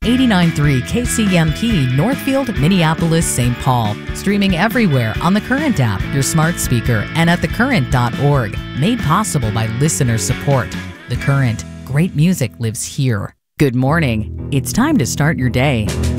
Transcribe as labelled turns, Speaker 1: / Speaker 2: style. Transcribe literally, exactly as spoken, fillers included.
Speaker 1: eighty-nine point three K C M P, Northfield, Minneapolis, Saint Paul. Streaming everywhere on the Current app, your smart speaker, and at the current dot org. Made possible by listener support. The Current. Great music lives here. Good morning. It's time to start your day.